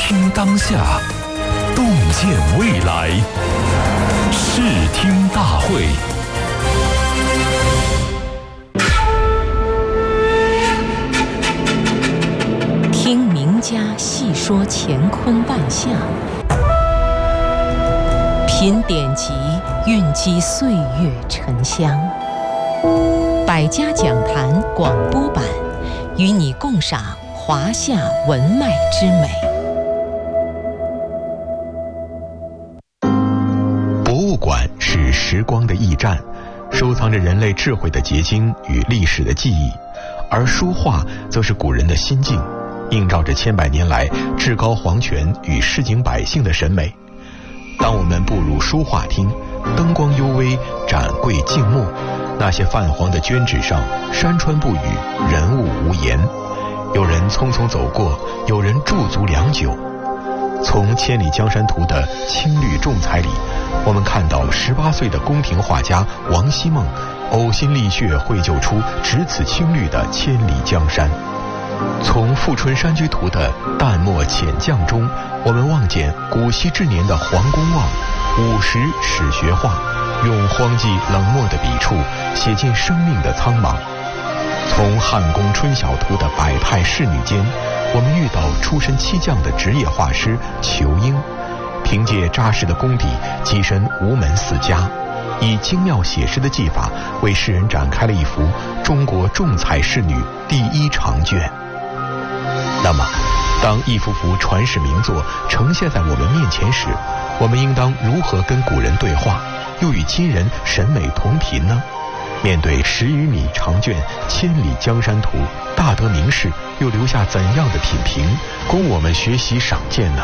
听当下，洞见未来。视听大会。 听名家细说乾坤万象，品典籍蕴积岁月沉香。百家讲坛广播版，与你共赏华夏文脉之美。 博物馆是时光的驿站，收藏着人类智慧的结晶与历史的记忆，而书画则是古人的心境，映照着千百年来至高皇权与市井百姓的审美。当我们步入书画厅，灯光幽微，展柜静默，那些泛黄的绢纸上山川不语，人物无言。有人匆匆走过，有人驻足良久。从《千里江山图》的青绿重彩里，我们看到18岁的宫廷画家王希孟呕心沥血绘就出只此青绿的千里江山。从《富春山居图》的淡墨浅绛中，我们望见古稀之年的黄公望50史学画，用荒寂冷漠的笔触写尽生命的苍茫。从《汉宫春晓图》的百态仕女间，我们遇到出身漆匠的职业画师裘英，凭借扎实的功底跻身吴门4家，以精妙写实的技法为世人展开了一幅中国重彩仕女第1长卷。那么当一幅幅传世名作呈现在我们面前时，我们应当如何跟古人对话，又与今人审美同频呢？面对10余米长卷《千里江山图》，大德名士又留下怎样的品评，供我们学习赏鉴呢？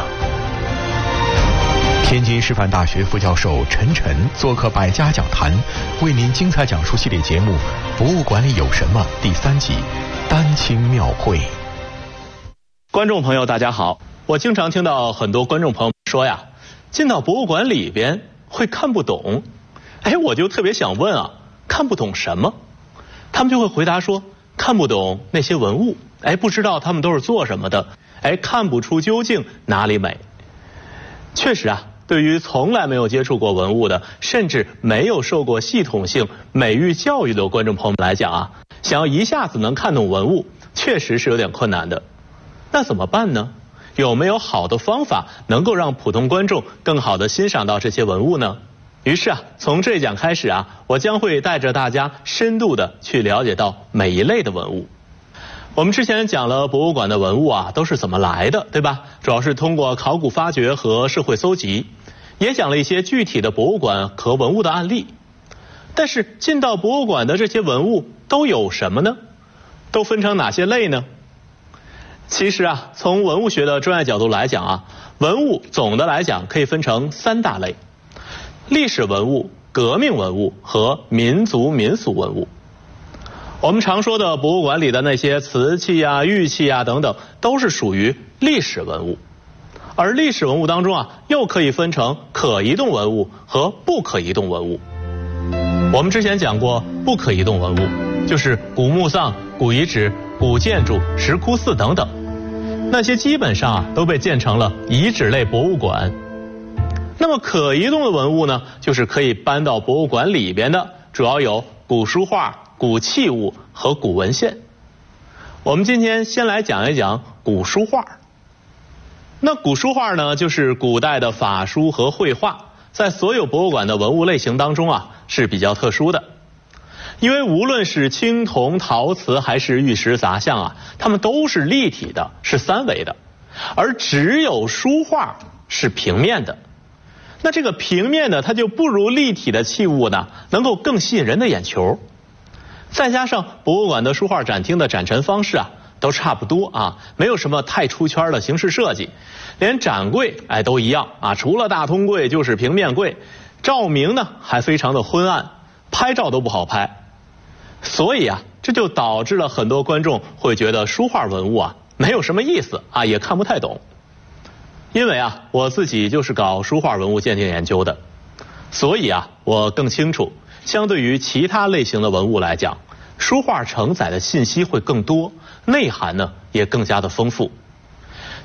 天津师范大学副教授陈晨做客百家讲坛，为您精彩讲述系列节目《博物馆里有什么》第3集丹青庙会。 观众朋友大家好，我经常听到很多观众朋友说呀，进到博物馆里边会看不懂。我就特别想问啊，看不懂什么？他们就会回答说，看不懂那些文物，不知道他们都是做什么的，看不出究竟哪里美。确实啊，对于从来没有接触过文物的，甚至没有受过系统性美育教育的观众朋友们来讲啊，想要一下子能看懂文物，确实是有点困难的。那怎么办呢？有没有好的方法能够让普通观众更好地欣赏到这些文物呢？于是啊，从这一讲开始啊，我将会带着大家深度地去了解到每一类的文物。我们之前讲了博物馆的文物啊都是怎么来的，对吧？主要是通过考古发掘和社会搜集，也讲了一些具体的博物馆和文物的案例。但是进到博物馆的这些文物都有什么呢？都分成哪些类呢？其实啊，从文物学的专业角度来讲啊，文物总的来讲可以分成3大类：历史文物、革命文物和民族民俗文物。我们常说的博物馆里的那些瓷器啊、玉器啊等等，都是属于历史文物。而历史文物当中啊，又可以分成可移动文物和不可移动文物。我们之前讲过不可移动文物，就是古墓葬、古遗址、古建筑、石窟寺等等，那些基本上啊都被建成了遗址类博物馆。那么可移动的文物呢，就是可以搬到博物馆里边的，主要有古书画、古器物和古文献。我们今天先来讲一讲古书画。那古书画呢，就是古代的法书和绘画，在所有博物馆的文物类型当中啊是比较特殊的。因为无论是青铜、陶瓷还是玉石杂项啊，它们都是立体的，是3维的，而只有书画是平面的。那这个平面呢，它就不如立体的器物呢能够更吸引人的眼球。再加上博物馆的书画展厅的展陈方式啊都差不多啊，没有什么太出圈的形式设计，连展柜都一样啊，除了大通柜就是平面柜，照明呢还非常的昏暗，拍照都不好拍。所以啊，这就导致了很多观众会觉得书画文物啊没有什么意思啊，也看不太懂。因为啊，我自己就是搞书画文物鉴定研究的，所以啊，我更清楚，相对于其他类型的文物来讲，书画承载的信息会更多，内涵呢也更加的丰富。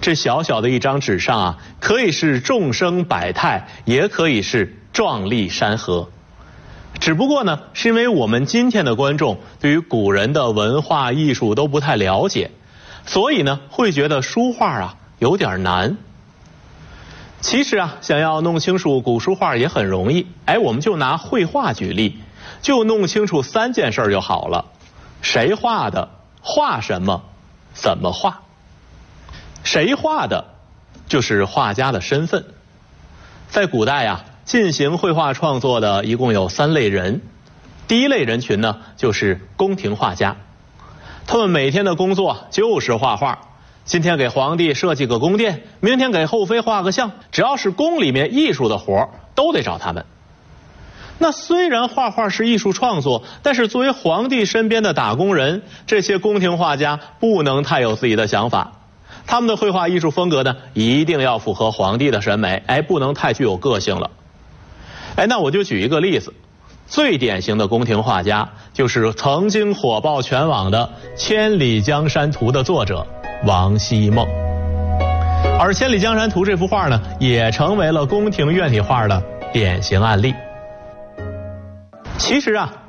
这小小的一张纸上啊，可以是众生百态，也可以是壮丽山河。只不过呢，是因为我们今天的观众对于古人的文化艺术都不太了解，所以呢，会觉得书画啊有点难。其实啊，想要弄清楚古书画也很容易。我们就拿绘画举例，就弄清楚3件事就好了：谁画的，画什么，怎么画。谁画的，就是画家的身份。在古代啊，进行绘画创作的一共有3类人。第一类人群呢，就是宫廷画家，他们每天的工作就是画画。今天给皇帝设计个宫殿，明天给后妃画个像，只要是宫里面艺术的活都得找他们。那虽然画画是艺术创作，但是作为皇帝身边的打工人，这些宫廷画家不能太有自己的想法。他们的绘画艺术风格呢，一定要符合皇帝的审美，不能太具有个性了。那我就举一个例子，最典型的宫廷画家就是曾经火爆全网的《千里江山图》的作者王希孟。而《千里江山图》这幅画呢，也成为了宫廷院体画的典型案例。其实啊，